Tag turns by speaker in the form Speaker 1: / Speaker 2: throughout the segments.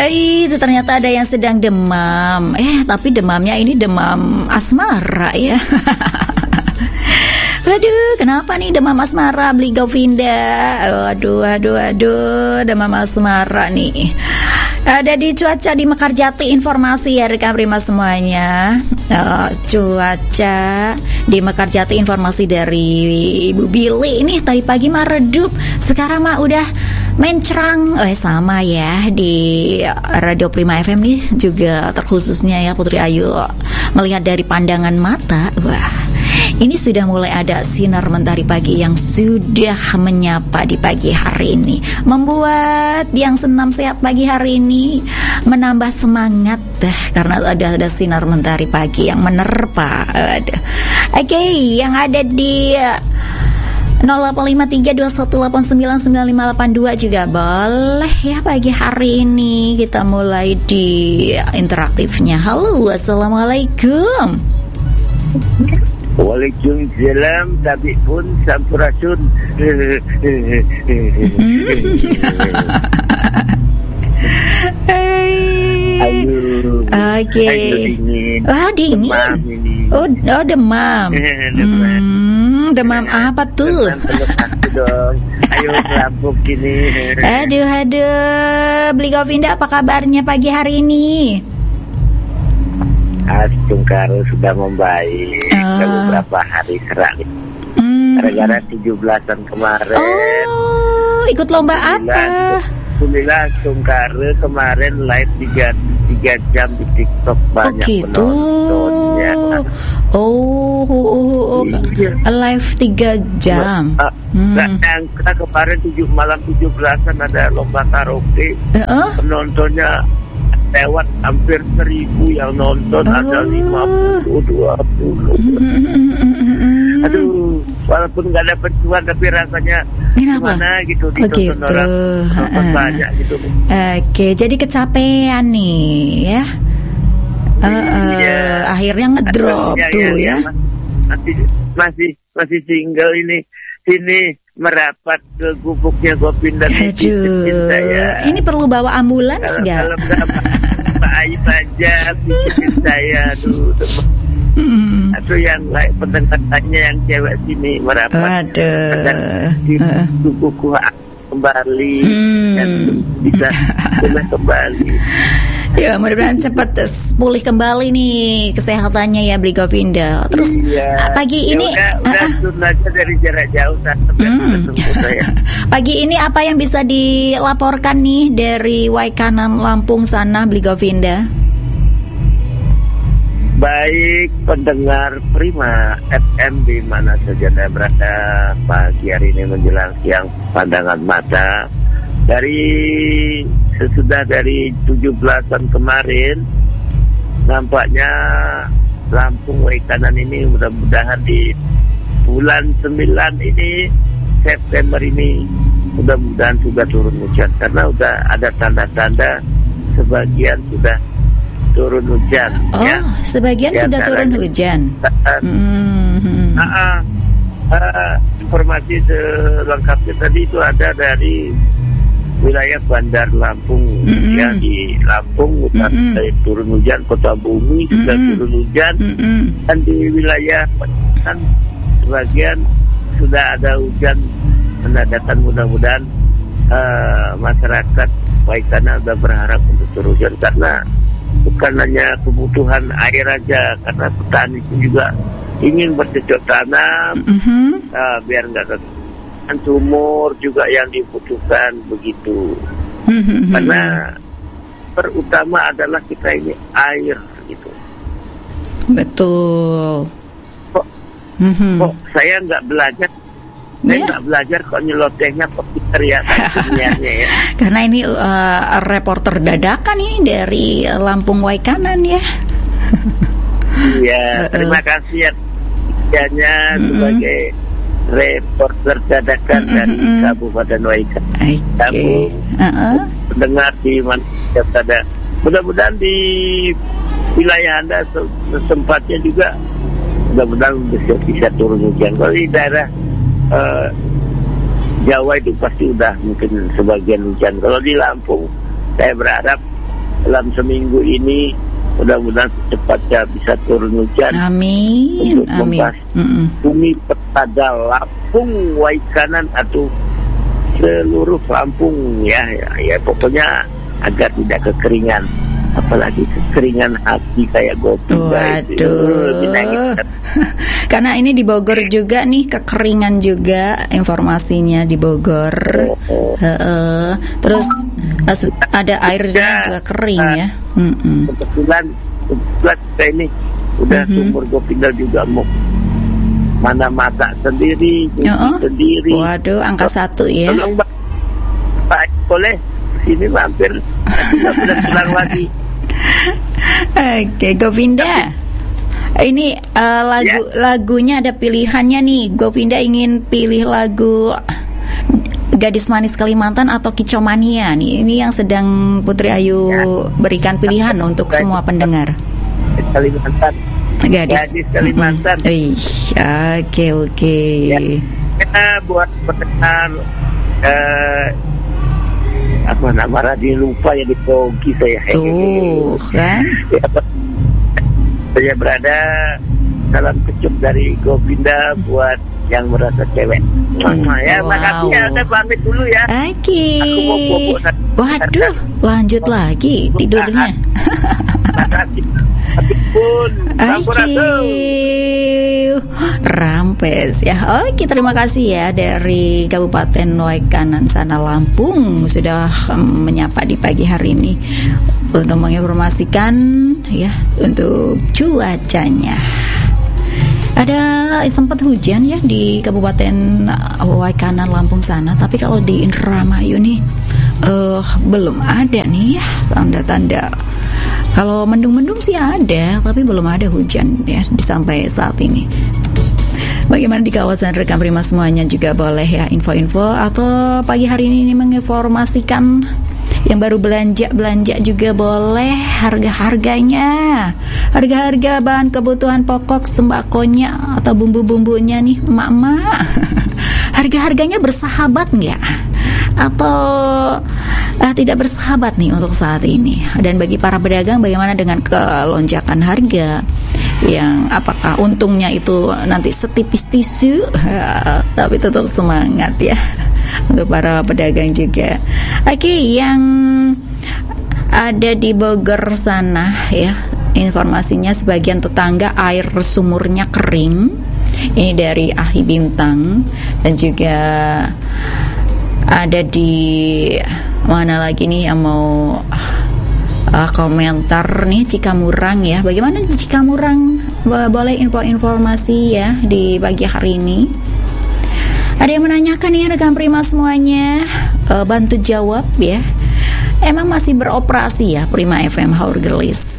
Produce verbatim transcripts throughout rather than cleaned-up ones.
Speaker 1: Eh, itu ternyata ada yang sedang demam. Eh, tapi demamnya ini demam asmara ya. Aduh, kenapa nih demam asmara beli Govinda? Aduh, aduh, aduh, demam asmara nih. Ada di cuaca di Mekarjati informasi ya rekan Prima semuanya. uh, Cuaca di Mekarjati informasi dari Ibu Billy. Ini tadi pagi mah redup, sekarang mah udah mencerang. Eh sama ya di Radio Prima F M nih juga terkhususnya ya Putri Ayu melihat dari pandangan mata. Wah, ini sudah mulai ada sinar mentari pagi yang sudah menyapa di pagi hari ini, membuat yang senam sehat pagi hari ini menambah semangat deh, karena ada ada sinar mentari pagi yang menerpa. Oke, okay, yang ada di nol delapan lima tiga dua satu delapan sembilan sembilan lima delapan dua juga boleh ya pagi hari ini. Kita mulai di interaktifnya. Halo, assalamualaikum.
Speaker 2: Waalaikumsalam, tapi pun sampurasun.
Speaker 1: Ayo. Oke. Ah, dingin.
Speaker 2: Demam ini.
Speaker 1: Oh, oh demam.
Speaker 2: demam.
Speaker 1: Hmm, demam apa tuh?
Speaker 2: Dong. Ayo Lampung gini.
Speaker 1: Aduh, aduh. Beli Govinda, apa kabarnya pagi hari ini?
Speaker 2: Astungkaro sudah membaik uh. beberapa hari serak hmm. gara-gara tujuh belasan kemarin.
Speaker 1: Oh, ikut lomba apa?
Speaker 2: Alhamdulillah Astungkaro kemarin live tiga jam di TikTok, banyak
Speaker 1: oh, gitu.
Speaker 2: penontonnya.
Speaker 1: Oh, oh, oh, oh.
Speaker 2: Iya.
Speaker 1: Live tiga jam.
Speaker 2: Uh, hmm. Nah, kita kemarin tujuh malam tujuh belasan ada lomba karaoke. Uh-uh. Penontonnya lewat hampir seribu yang nonton, oh. Ada lima puluh, dua puluh. Aduh, walaupun nggak dapat cuan tapi rasanya gimana gitu ditonton oh, gitu. Orang nonton uh. banyak gitu.
Speaker 1: Oke, okay, jadi kecapean nih ya. Uh, uh, iya. Akhirnya ngedrop ya, tuh ya. ya.
Speaker 2: Masih masih masih single ini sini merapat ke gubuknya Govinda.
Speaker 1: Aduh, saya. Ini perlu bawa ambulans nggak?
Speaker 2: Pak Ayu aja bikin saya tuh. Hmm. Atau yang like, pendengarannya yang cewek sini merapat.
Speaker 1: Aduh.
Speaker 2: Di tubuhku kembali hmm. dan bisa pulih kembali.
Speaker 1: Ya, mudah-mudahan cepat pulih kembali nih kesehatannya ya Beli Govinda. Terus
Speaker 2: iya.
Speaker 1: pagi ini
Speaker 2: ya udah, udah turun aja dari jarak jauh hmm.
Speaker 1: Pagi ini apa yang bisa dilaporkan nih dari Waikanan Lampung sana Beli Govinda?
Speaker 2: Baik pendengar Prima F M di mana saja Anda berada, pagi hari ini menjelang siang pandangan mata. Dari sesudah dari tujuh belasan kemarin nampaknya Lampung Waikanan ini mudah-mudahan di bulan sembilan ini September ini mudah-mudahan sudah turun hujan, karena udah ada tanda-tanda sebagian sudah turun hujan.
Speaker 1: Oh, ya. Sebagian ya, sudah turun hujan. Uh,
Speaker 2: mm-hmm. uh, uh, uh, informasi selengkapnya tadi itu ada dari wilayah Bandar Lampung, mm-hmm. ya di Lampung udah mm-hmm. turun hujan, Kota Bumi mm-hmm. sudah turun hujan, mm-hmm. dan di wilayah kan sebagian sudah ada hujan menandakan mudah-mudahan uh, masyarakat Waikanan sudah berharap untuk turun hujan, karena bukan hanya kebutuhan air aja, karena petani juga ingin bercocok tanam, mm-hmm. uh, biar nggak dan sumur juga yang dibutuhkan begitu. Mm-hmm. Karena terutama adalah kita ini air gitu.
Speaker 1: Betul.
Speaker 2: Kok, mm-hmm. kok saya nggak belajar? Saya nggak yeah. belajar kok nyelotehnya kok pinter ya sebenarnya ya.
Speaker 1: Karena ini uh, reporter dadakan ini dari Lampung Waikanan ya.
Speaker 2: Iya, terima kasih ya mm-hmm. sebagai reporter dadakan mm-hmm. dari Kabupaten Waikanan.
Speaker 1: Okay.
Speaker 2: Kamu uh-uh. mendengar di mana ada. Mudah-mudahan di wilayah Anda sempatnya juga mudah-mudahan bisa, bisa turun hujan. Kalau di daerah uh, Jawa itu pasti udah mungkin sebagian hujan. Kalau di Lampung saya berharap dalam seminggu ini mudah-mudahan cepatnya bisa turun hujan.
Speaker 1: Amin.
Speaker 2: Untuk
Speaker 1: Amin.
Speaker 2: membasmi bumi pada Lampung, Waikanan atau seluruh Lampung ya, ya, ya pokoknya agar tidak kekeringan, apalagi kekeringan hati kayak Gopinda itu.
Speaker 1: Waduh. Karena ini di Bogor juga nih kekeringan juga informasinya di Bogor.
Speaker 2: Oh, oh.
Speaker 1: Uh, terus ada airnya juga kering ya. Mm-mm.
Speaker 2: Kebetulan, kebetulan kita ini udah mm-hmm. sumur Gopinda juga mau mana masak sendiri, cuci uh-uh. sendiri.
Speaker 1: Waduh, angka so, satu ya.
Speaker 2: Tolong Pak, boleh sini mampir, kita sudah pulang lagi.
Speaker 1: Oke, Gopinda. Ini uh, lagu ya. Lagunya ada pilihannya nih. Gopinda ingin pilih lagu Gadis Manis Kalimantan atau Kicomania nih. Ini yang sedang Putri Ayu ya. berikan pilihan ya. untuk Gadis semua pendengar.
Speaker 2: Kalimantan.
Speaker 1: Gadis,
Speaker 2: Gadis Kalimantan.
Speaker 1: Ih, oke oke.
Speaker 2: Ya. Kita buat pendengar uh, apa nama radio lupa ya di Pogi saya.
Speaker 1: Tuh kan.
Speaker 2: Ya, saya berada dalam kecup dari Gopinda buat yang merasa cewek.
Speaker 1: Hmm,
Speaker 2: ya, wow. Makasih ya, saya pamit dulu ya.
Speaker 1: Oke. Okay. Waduh, lanjut oh, lagi tidurnya.
Speaker 2: Makasih. Pun,
Speaker 1: Oke, rampes ya. Oke, terima kasih ya dari Kabupaten Waikanan sana Lampung sudah um, menyapa di pagi hari ini untuk menginformasikan ya untuk cuacanya. Ada sempat hujan ya di Kabupaten Waikanan Lampung sana, tapi kalau di Indramayu nih uh, belum ada nih ya tanda-tanda. Kalau mendung-mendung sih ada, tapi belum ada hujan ya di sampai saat ini. Bagaimana di kawasan Rekam Prima semuanya juga boleh ya info-info atau pagi hari ini, ini menginformasikan yang baru belanja-belanja juga boleh harga-harganya, harga-harga bahan kebutuhan pokok sembakonya atau bumbu-bumbunya nih emak-emak. Harga-harganya bersahabat nggak? Atau uh, tidak bersahabat nih untuk saat ini? Dan bagi para pedagang bagaimana dengan kelonjakan harga? Yang apakah untungnya itu nanti setipis tisu? Tapi tetap semangat ya untuk para pedagang juga. Oke, yang ada di Bogor sana ya, informasinya sebagian tetangga air sumurnya kering. Ini dari Ahi Bintang. Dan juga ada di mana lagi nih yang mau uh, komentar nih, Cikamurang ya. Bagaimana di Cikamurang? Boleh info-informasi ya di pagi hari ini. Ada yang menanyakan nih rekan Prima semuanya, uh, bantu jawab ya. Emang masih beroperasi ya Prima F M Haurgelis?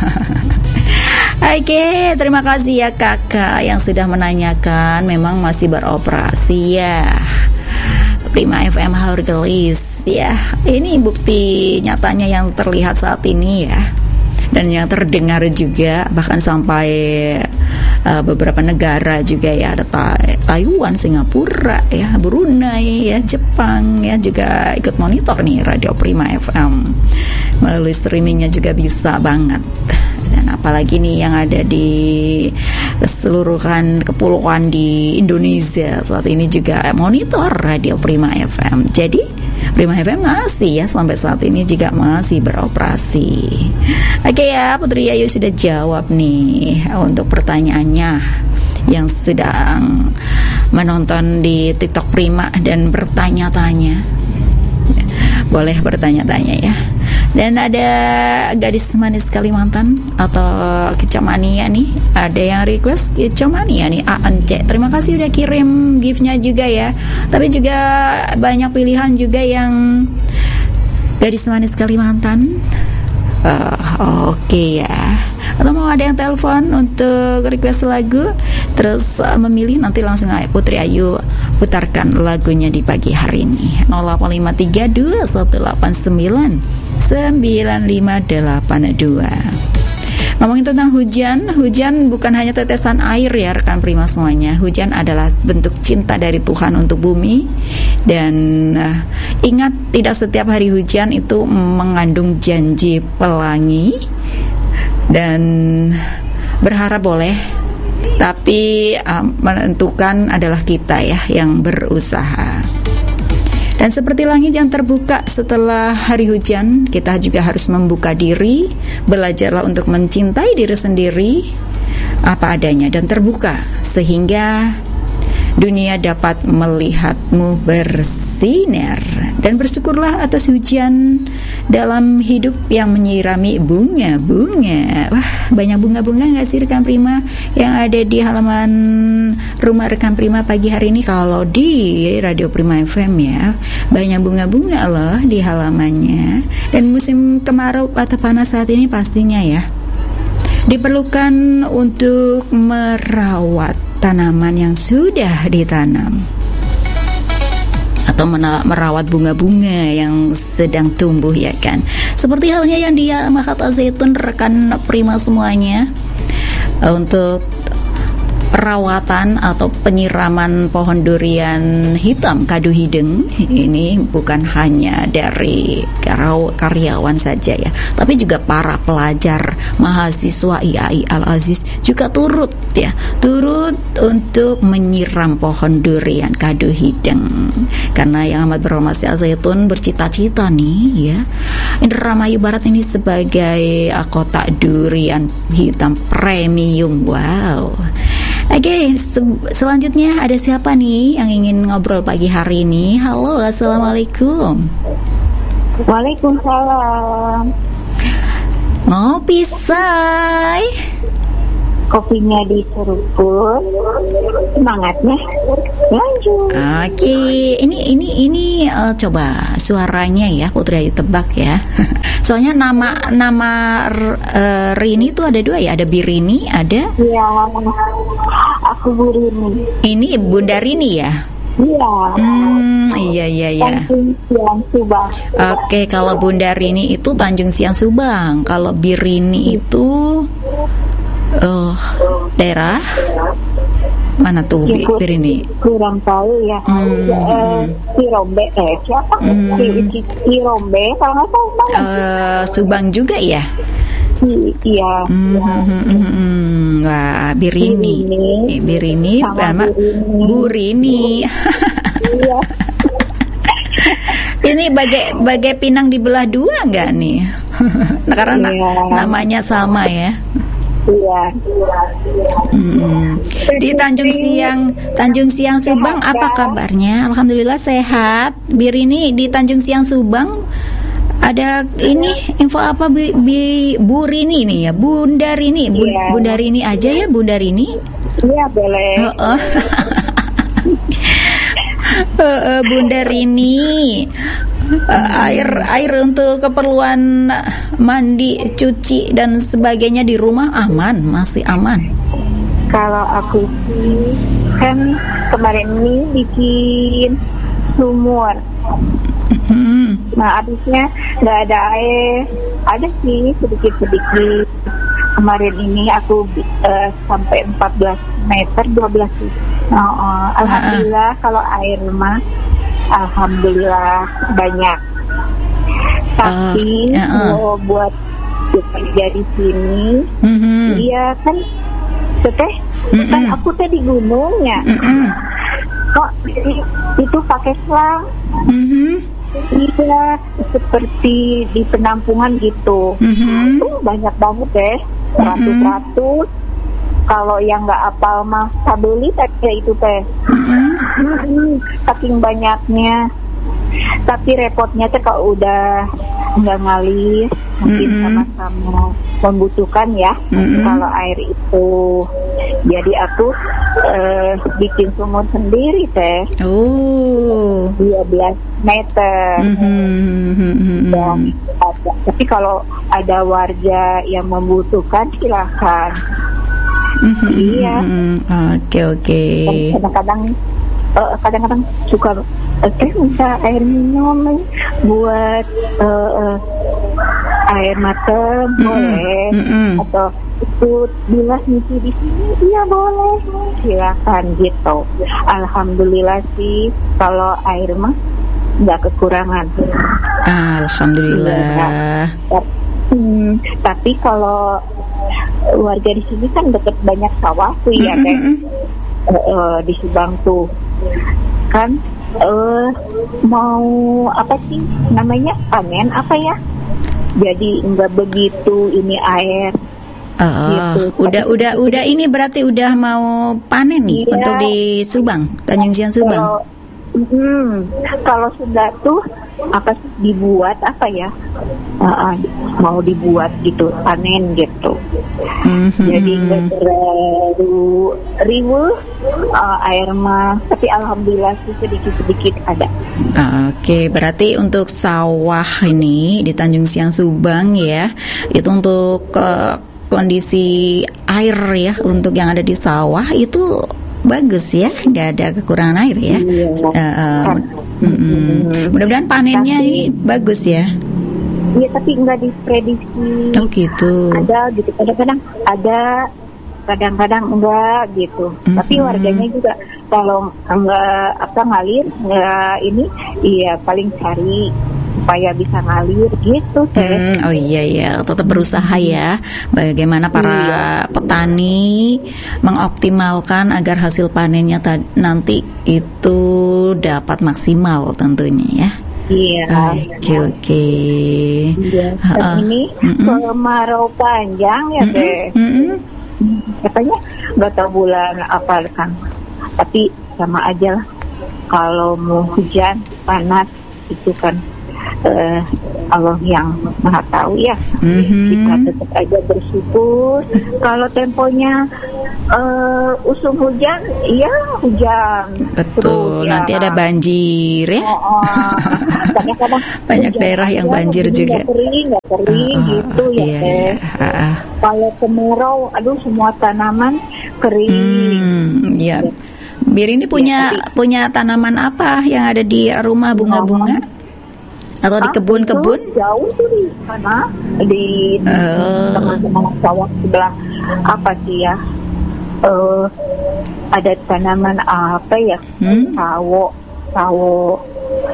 Speaker 1: Oke, terima kasih ya kakak yang sudah menanyakan. Memang masih beroperasi ya Prima F M Haurgelis ya. Ini bukti nyatanya yang terlihat saat ini ya, dan yang terdengar juga bahkan sampai uh, beberapa negara juga ya. Ada Ta- Taiwan, Singapura ya, Brunei ya, Jepang ya juga ikut monitor nih Radio Prima F M. Melalui streamingnya juga bisa banget. Dan apalagi nih yang ada di keseluruhan kepulauan di Indonesia saat ini juga monitor Radio Prima F M. Jadi Prima F M masih ya sampai saat ini juga masih beroperasi. Oke ya, Putri Ayu sudah jawab nih untuk pertanyaannya yang sedang menonton di TikTok Prima dan bertanya-tanya. Boleh bertanya-tanya ya. Dan ada Gadis Manis Kalimantan atau Kicomania nih. Ada yang request Kicomania nih, A N C. Terima kasih udah kirim gift-nya juga ya. Tapi juga banyak pilihan juga yang Gadis Manis Kalimantan. uh, Oke okay ya. Atau mau ada yang telepon untuk request lagu, terus uh, memilih, nanti langsung aja Putri Ayu putarkan lagunya di pagi hari ini. nol delapan lima tiga dua satu delapan sembilan sembilan lima delapan dua. Ngomongin tentang hujan, hujan bukan hanya tetesan air ya rekan prima semuanya. Hujan adalah bentuk cinta dari Tuhan untuk bumi. Dan uh, ingat, tidak setiap hari hujan itu mengandung janji pelangi. Dan berharap boleh, tapi uh, menentukan adalah kita ya yang berusaha. Dan seperti langit yang terbuka setelah hari hujan, kita juga harus membuka diri. Belajarlah untuk mencintai diri sendiri apa adanya dan terbuka, sehingga dunia dapat melihatmu bersinar. Dan bersyukurlah atas hujan dalam hidup yang menyirami bunga-bunga. Wah, banyak bunga-bunga gak sih rekan prima yang ada di halaman rumah rekan prima pagi hari ini? Kalau di Radio Prima F M ya, banyak bunga-bunga loh di halamannya. Dan musim kemarau atau panas saat ini pastinya ya diperlukan untuk merawat tanaman yang sudah ditanam, atau merawat bunga-bunga yang sedang tumbuh ya kan. Seperti halnya yang di Mahkota Zaitun rekan prima semuanya, untuk perawatan atau penyiraman pohon durian hitam kadu hideng ini bukan hanya dari karyawan saja ya, tapi juga para pelajar mahasiswa I A I Al-Aziz juga turut ya, turut untuk menyiram pohon durian kadu hideng. Karena yang amat berhormat Syekh Zaitun bercita-cita nih ya, Indramayu Barat ini sebagai kota durian hitam premium. Wow. Oke, okay, se- selanjutnya ada siapa nih yang ingin ngobrol pagi hari ini? Halo, assalamualaikum.
Speaker 3: Waalaikumsalam.
Speaker 1: Ngopi say.
Speaker 3: Kopinya diseruput, semangatnya lanjut.
Speaker 1: Oke, okay. ini ini ini uh, coba suaranya ya Putri Ayu tebak ya. Soalnya nama nama uh, Rini itu ada dua ya, ada Birini, ada.
Speaker 3: Iya, aku Bu Rini.
Speaker 1: Ini Bunda Rini ya.
Speaker 3: Iya.
Speaker 1: Hmm, iya iya iya.
Speaker 3: Tanjung Siang Subang.
Speaker 1: Oke, kalau Bunda Rini itu Tanjung Siang Subang. Kalau Birini itu uh, daerah mana tuh Bi, Birini?
Speaker 3: Kurang tahu ya.
Speaker 1: Hmm.
Speaker 3: Eh, Cirombe eh siapa?
Speaker 1: Hmm.
Speaker 3: Cirombe kalau nggak salah.
Speaker 1: Uh, Subang juga ya?
Speaker 3: Iya.
Speaker 1: Hmm, hmm, hmm, hmm. Wah, Birini, Birini, Birini sama Bu Rini.
Speaker 3: Iya.
Speaker 1: Ini bagai bagai pinang dibelah dua nggak nih? Nah, karena
Speaker 3: iya.
Speaker 1: namanya sama ya.
Speaker 3: Iya.
Speaker 1: Hmm. Di Tanjung Siang, Tanjung Siang Subang apa kabarnya? Alhamdulillah sehat. Birini di Tanjung Siang Subang. Ada ini info apa Bi, Bi, Bu Rini nih ya, Bunda Rini, Bu, yeah. Bunda Rini aja ya, Bunda Rini.
Speaker 3: Iya boleh.
Speaker 1: Uh, uh. uh, uh, Bunda Rini, uh, air air untuk keperluan mandi, cuci dan sebagainya di rumah aman, masih aman.
Speaker 3: Kalau aku sih kan kemarin ini bikin sumur.
Speaker 1: Hmm.
Speaker 3: Nah abisnya nggak ada air, ada sih sedikit-sedikit. Kemarin ini aku uh, sampai empat belas meter, dua belas. Oh, uh, alhamdulillah uh-uh. Kalau air mah alhamdulillah banyak. Tapi uh, uh-uh. buat bekerja di sini, mm-hmm. Iya kan, teteh, mm-hmm. kan aku teh di gunungnya. Mm-hmm. Kok itu pakai selang? Mm-hmm. Iya, seperti di penampungan gitu. Mm-hmm. Itu banyak banget deh, ratus-ratus. Kalau yang nggak apal mah sabeli teh itu teh. Mm-hmm. Saking banyaknya. Tapi repotnya teh kalau udah nggak ngalir, mungkin mm-hmm. sama-sama membutuhkan ya. Mm-hmm. Kalau air itu, jadi aku uh, bikin sumur sendiri teh.
Speaker 1: Oh,
Speaker 3: dua belas meter. Mm-hmm. Dan ada. Tapi kalau ada warga yang membutuhkan silakan.
Speaker 1: Mm-hmm.
Speaker 3: Iya.
Speaker 1: Oke oke.
Speaker 3: Kadang-kadang uh, kadang-kadang suka uh, teh minta air minum buat uh, uh, air mata mm-hmm. boleh, mm-hmm. atau ikut bilas nyuci di sini, iya boleh, silakan gitu. Alhamdulillah sih kalau air mah nggak kekurangan.
Speaker 1: Alhamdulillah.
Speaker 3: Ya, hmm, tapi kalau warga di sini kan deket banyak sawah tuh ya mm-hmm. kan, uh, uh, di Subang tuh kan. Uh, mau apa sih namanya, panen apa ya, jadi nggak begitu ini air.
Speaker 1: Oh, gitu. udah udah udah ini berarti udah mau panen nih iya, untuk di Subang, Tanjung Siang Subang.
Speaker 3: Kalau, mm, kalau sudah tuh apa sih dibuat apa ya, uh, uh, mau dibuat gitu panen gitu. Mm-hmm. Jadi nggak terlalu riuh uh, air mah, tapi alhamdulillah sih sedikit-sedikit ada.
Speaker 1: Oke, berarti untuk sawah ini di Tanjung Siang Subang ya, itu untuk uh, kondisi air ya, untuk yang ada di sawah itu bagus ya, nggak ada kekurangan air ya. Iya. Uh, uh, mm-hmm. Mudah-mudahan panennya tapi, ini bagus ya.
Speaker 3: Iya, tapi nggak diprediksi.
Speaker 1: Oh gitu.
Speaker 3: Ada gitu, kadang-kadang ada, kadang-kadang enggak gitu. Mm-hmm. Tapi warganya juga kalau enggak apa ngalir, enggak ini, iya paling cari supaya bisa ngalir gitu.
Speaker 1: Hmm, oh iya ya, tetap berusaha ya. Bagaimana para iya. petani mengoptimalkan agar hasil panennya ta- nanti itu dapat maksimal tentunya ya.
Speaker 3: Iya.
Speaker 1: Oke oke.
Speaker 3: Iya. Dan ini kemarau panjang ya deh. Katanya nggak tahu bulan apa kan. Tapi sama aja lah. Kalau mau hujan panas itu kan uh, Allah yang maha tahu ya. Mm-hmm. Kita tetap aja bersyukur. Kalau temponya uh, usum hujan, iya hujan.
Speaker 1: Betul. Terus, nanti ya. Ada banjir ya.
Speaker 3: Oh, oh. Kadang-kadang
Speaker 1: banyak daerah yang banjir juga.
Speaker 3: Nggak kering, nggak kering uh, gitu ya.
Speaker 1: Iya, iya. Uh, uh.
Speaker 3: Kalau kemarau, aduh semua tanaman kering.
Speaker 1: Hmm, iya. Bir ini punya ya, tapi, punya tanaman apa yang ada di rumah, bunga-bunga? Atau di kebun-kebun?
Speaker 3: Jauh tuh di sana, di uh. teman-teman sawah sebelah apa sih ya? Uh, ada tanaman apa ya? Hmm? Sawo, sawo,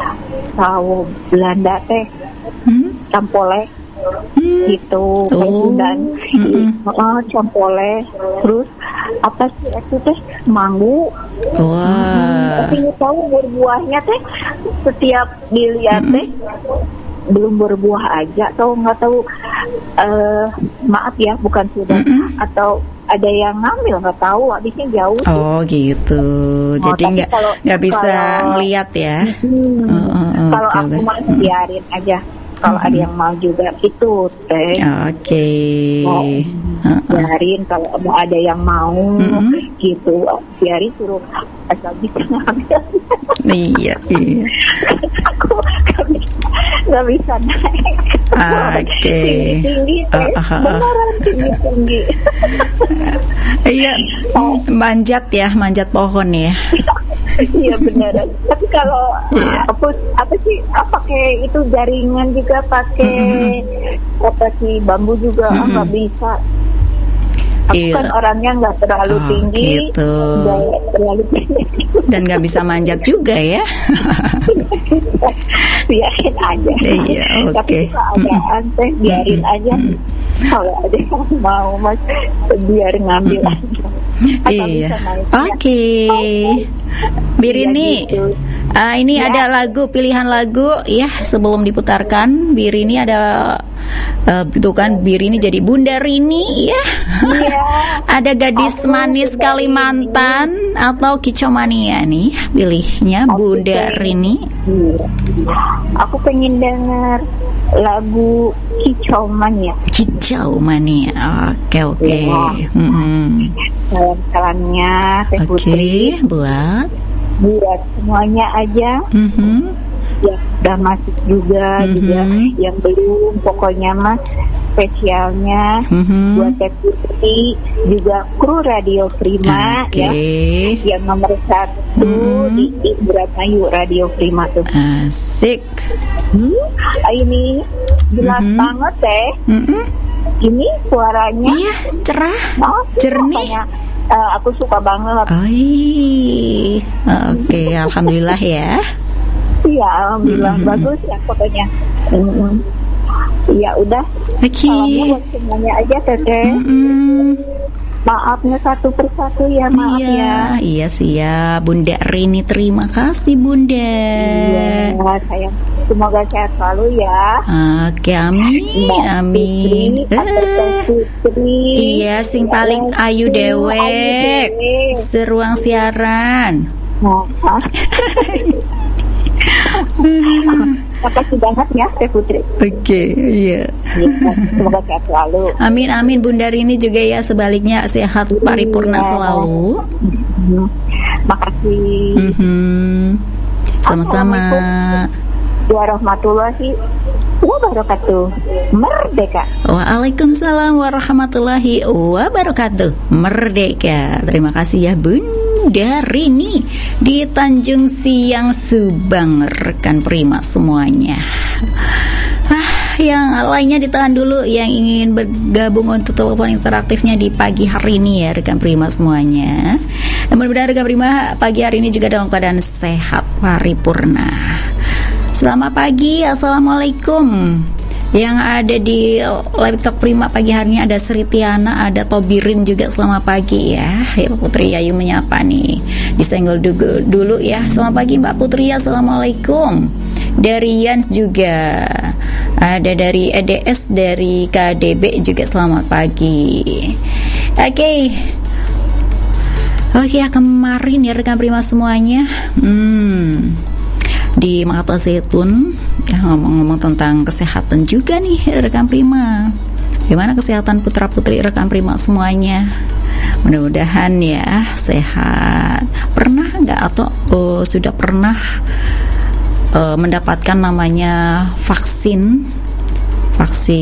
Speaker 3: sawo Belanda teh, hmm? Campole, hmm? gitu,
Speaker 1: oh.
Speaker 3: dan hmm. uh, campole, terus apa sih itu teh manggu.
Speaker 1: Wah.
Speaker 3: Hmm, tapi tahu berbuahnya teh setiap dilihat teh mm-hmm. belum berbuah aja, atau nggak tahu uh, maaf ya bukan sudah mm-hmm. atau ada yang ngambil nggak tahu, habisnya jauh.
Speaker 1: Oh gitu, oh, jadi nggak nggak bisa ngelihat ya.
Speaker 3: Hmm,
Speaker 1: oh, oh, oh,
Speaker 3: kalau
Speaker 1: okay,
Speaker 3: aku
Speaker 1: okay.
Speaker 3: mah biarin aja. Kalau mm-hmm. ada yang mau juga itu teh.
Speaker 1: Oke. Okay.
Speaker 3: Oh, uh-uh. biarin kalau mau ada yang mau mm-hmm. gitu, biarin suruh asal bisa ngambil.
Speaker 1: Iya. Iya.
Speaker 3: Aku nggak bisa, nggak bisa naik.
Speaker 1: Oke. Okay.
Speaker 3: Tinggi, uh, uh, uh. beneran tinggi tinggi.
Speaker 1: Iya, manjat ya, manjat pohon ya.
Speaker 3: Iya beneran. Tapi kalau yeah. apa apa sih? Pakai itu jaringan juga, pakai mm-hmm. apa sih bambu juga mm-hmm. nggak bisa. Aku yeah. kan orangnya nggak terlalu oh, tinggi,
Speaker 1: gitu.
Speaker 3: nggak terlalu tinggi,
Speaker 1: dan nggak bisa manjat juga ya.
Speaker 3: Biarin aja.
Speaker 1: Iya, oke.
Speaker 3: Okay. Tapi keadaan mm-hmm. teh biarin mm-hmm. aja. Kalau ada yang mau mas, biar ngambil mm-hmm. aja. Atau
Speaker 1: iya. Oke. Okay. Birini, gitu. uh, ini ya. Ada lagu, pilihan lagu ya sebelum diputarkan. Birini ada uh, itu kan Birini jadi Bunda Rini ya. Ya. Ada Gadis Aku Manis Kalimantan ini. Atau Kicomania nih, pilihnya Aku Bunda pengen, Rini.
Speaker 3: Iya. Aku pengen dengar lagu Kicomania.
Speaker 1: Kicomania. Oke oke. Okay.
Speaker 3: Ya.
Speaker 1: Mm-hmm.
Speaker 3: Salam-salamnya Teh Putri.
Speaker 1: Oke, buat
Speaker 3: buat semuanya aja.
Speaker 1: Mm-hmm.
Speaker 3: Ya, udah masuk juga mm-hmm. juga yang belum, pokoknya mas spesialnya mm-hmm. buat Teh Putri, juga kru Radio Prima okay. ya, yang nomor satu mm-hmm. di Indramayu Radio Prima tuh.
Speaker 1: Asik.
Speaker 3: Hmm, ini jelas
Speaker 1: Mm-hmm.
Speaker 3: banget deh.
Speaker 1: Mm-mm.
Speaker 3: Ini suaranya.
Speaker 1: Iya, cerah,
Speaker 3: Oh,
Speaker 1: jernih.
Speaker 3: makanya, uh, aku suka banget.
Speaker 1: Oh, iya. Oke, alhamdulillah ya.
Speaker 3: Iya, alhamdulillah
Speaker 1: Mm-hmm.
Speaker 3: bagus ya pokoknya. Mm-hmm. Iya udah.
Speaker 1: Oke.
Speaker 3: Salamnya buat semuanya aja Teteh.
Speaker 1: Mm-mm.
Speaker 3: Maafnya satu persatu ya, maaf
Speaker 1: Iya,
Speaker 3: ya.
Speaker 1: iya siap. Bunda Rini, terima kasih Bunda.
Speaker 3: Iya, sayang. Semoga sehat selalu ya.
Speaker 1: Oke, amin,
Speaker 3: Mbak
Speaker 1: amin.
Speaker 3: Putri, atau Teh Putri.
Speaker 1: Iya, sing paling ayu
Speaker 3: Ayu
Speaker 1: dewek.
Speaker 3: dewek.
Speaker 1: Seruang siaran.
Speaker 3: Nah, makasih banget ya Teh Putri.
Speaker 1: Oke, iya.
Speaker 3: Ya, semoga sehat selalu.
Speaker 1: Amin, amin. Bunda Rini juga ya, sebaliknya sehat paripurna
Speaker 3: Iya.
Speaker 1: selalu.
Speaker 3: Hmm. Makasih.
Speaker 1: Mhm. Sama-sama.
Speaker 3: Warahmatullahi wabarakatuh. Merdeka.
Speaker 1: Waalaikumsalam warahmatullahi wabarakatuh. Merdeka. Terima kasih ya Bunda Rini di Tanjung Siang Subang, rekan prima semuanya. Ah, yang lainnya ditahan dulu yang ingin bergabung untuk telepon interaktifnya di pagi hari ini ya rekan prima semuanya. Dan mudah-mudahan rekan prima pagi hari ini juga dalam keadaan sehat paripurna. Selamat pagi, assalamualaikum. Yang ada di live talk prima pagi hari ini ada Sri Tiana, ada Tobirin juga. Selamat pagi ya. Ya Putri Ayu menyapa nih. Disenggol dulu, dulu ya. Selamat pagi Mbak Putri, assalamualaikum. Dari Yans juga. Ada dari E D S, dari K D B juga selamat pagi. Oke. Okay. Oke okay, ya kemarin ya rekan prima semuanya. Hmm. Di Mata Zaitun ya, ngomong-ngomong tentang kesehatan juga nih rekan prima. Gimana kesehatan putra putri rekan prima semuanya? Mudah-mudahan ya sehat. Pernah nggak atau oh, sudah pernah uh, mendapatkan namanya vaksin vaksin